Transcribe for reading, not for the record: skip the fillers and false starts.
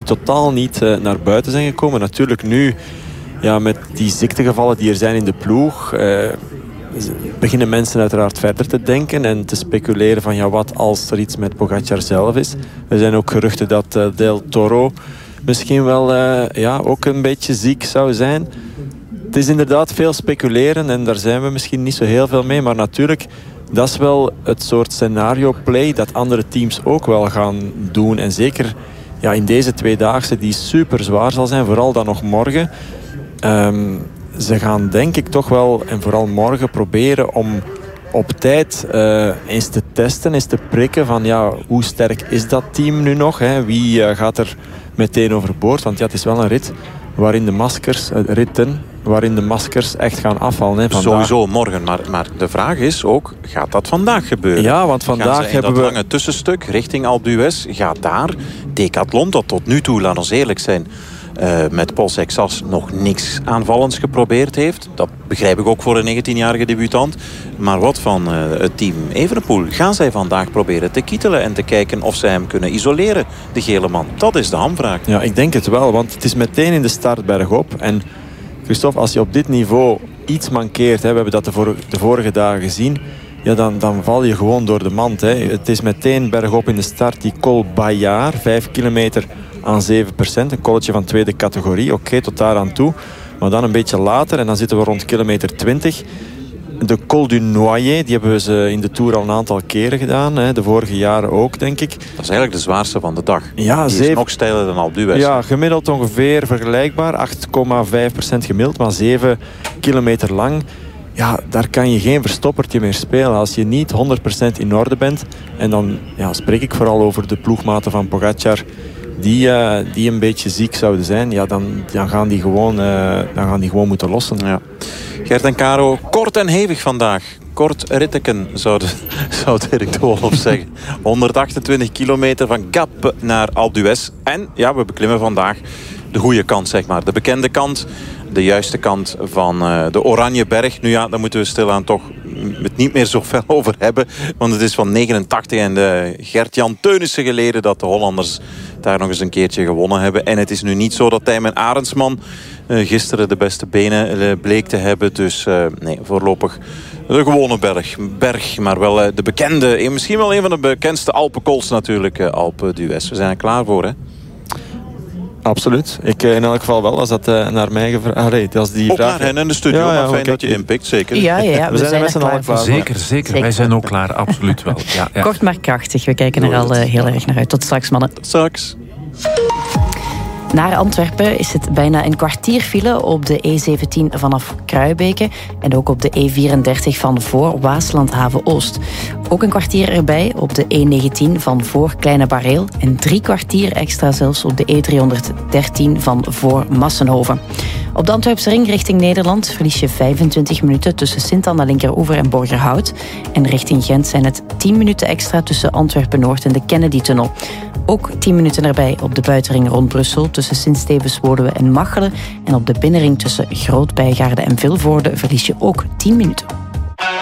totaal niet naar buiten zijn gekomen. Natuurlijk nu, ja, met die ziektegevallen die er zijn in de ploeg, beginnen mensen uiteraard verder te denken en te speculeren van ja, wat als er iets met Pogačar zelf is. Er zijn ook geruchten dat Del Toro misschien wel ook een beetje ziek zou zijn. Het is inderdaad veel speculeren en daar zijn we misschien niet zo heel veel mee. Maar natuurlijk, dat is wel het soort scenario play dat andere teams ook wel gaan doen. En zeker in deze tweedaagse die super zwaar zal zijn, vooral dan nog morgen. Ze gaan denk ik toch wel, en vooral morgen, proberen om op tijd eens te testen, eens te prikken van hoe sterk is dat team nu nog? Hè? Wie gaat er meteen overboord? Want het is wel een rit waarin de maskers echt gaan afvallen. Hè, vandaag. Sowieso morgen, maar de vraag is ook, gaat dat vandaag gebeuren? Ja, want vandaag hebben we... dat lange tussenstuk richting Alpe d'Huez, gaat daar Decathlon, dat tot nu toe, laat ons eerlijk zijn, met Paul Sexas nog niks aanvallends geprobeerd heeft. Dat begrijp ik ook voor een 19-jarige debutant. Maar wat van het team Evenepoel? Gaan zij vandaag proberen te kietelen en te kijken of zij hem kunnen isoleren, de gele man? Dat is de hamvraag. Ja, ik denk het wel, want het is meteen in de start bergop. En Christophe, als je op dit niveau iets mankeert, we hebben dat de vorige dagen gezien, dan val je gewoon door de mand. Hè. Het is meteen bergop in de start, die Col Bayard, 5 kilometer aan 7%. Een colletje van tweede categorie. Oké, tot daar aan toe. Maar dan een beetje later, en dan zitten we rond kilometer 20. De Col du Noyer, die hebben ze in de Tour al een aantal keren gedaan. Hè. De vorige jaren ook, denk ik. Dat is eigenlijk de zwaarste van de dag. Ja, die is nog steiler dan Alpe d'Huez. Ja, gemiddeld ongeveer vergelijkbaar. 8,5% gemiddeld, maar 7 kilometer lang. Ja, daar kan je geen verstoppertje meer spelen. Als je niet 100% in orde bent. En dan spreek ik vooral over de ploegmaten van Pogačar, die een beetje ziek zouden zijn, dan gaan die gewoon moeten lossen. Ja. Gert en Caro, kort en hevig vandaag. Kort ritteken, zou Erik de Wolf zeggen. 128 kilometer van Gap naar Alpe d'Huez. En we beklimmen vandaag de goede kant, zeg maar. De bekende kant, de juiste kant van de Oranje Berg. Nu daar moeten we stilaan toch het niet meer zo ver over hebben. Want het is van 89 en de Gert-Jan Teunissen geleden dat de Hollanders daar nog eens een keertje gewonnen hebben. En het is nu niet zo dat Tijmen Arendsman gisteren de beste benen bleek te hebben. Dus nee, voorlopig de gewone berg. Maar wel de bekende, misschien wel een van de bekendste Alpenkols natuurlijk, Alpe d'Huez. We zijn er klaar voor, hè? Absoluut. Ik in elk geval wel, als dat naar mij gevraagd... Als die ook vraag... naar hen in de studio, maar fijn dat je inpikt, zeker. Ja, we zijn er met z'n allen klaar. Zeker. Wij zijn ook klaar, absoluut wel. Ja. Kort maar krachtig, we kijken er al heel erg naar uit. Tot straks, mannen. Tot straks. Naar Antwerpen is het bijna een kwartier file op de E17 vanaf Kruibeke en ook op de E34 van voor Waaslandhaven Oost. Ook een kwartier erbij op de E19 van voor Kleine Bareel en 3 kwartier extra zelfs op de E313 van voor Massenhoven. Op de Antwerpse ring richting Nederland verlies je 25 minuten tussen Sint-Anna Linkeroever en Borgerhout. En richting Gent zijn het 10 minuten extra tussen Antwerpen-Noord en de Kennedy-tunnel. Ook 10 minuten erbij op de buitenring rond Brussel tussen Sint-Stevens-Woluwe en Machelen. En op de binnenring tussen Groot-Bijgaarde en Vilvoorde verlies je ook 10 minuten.